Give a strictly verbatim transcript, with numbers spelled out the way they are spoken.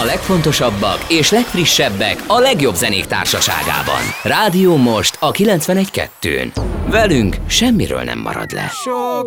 legfontosabbak és legfrissebbek a legjobb zenék társaságában. Rádió Most a kilencvenegy kettőn. Velünk semmiről nem marad le.